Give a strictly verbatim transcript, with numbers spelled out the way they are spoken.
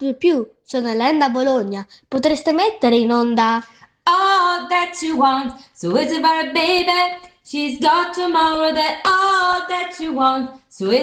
di più, sono Elena da Bologna. Potreste mettere in onda All that you want, so is it about a baby? She's got tomorrow that all that you want, so is